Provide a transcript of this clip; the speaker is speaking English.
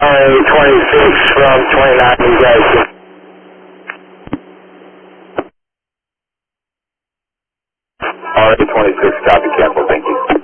RA-26 from 29, you guys. RA-26, copy, cancel, thank you.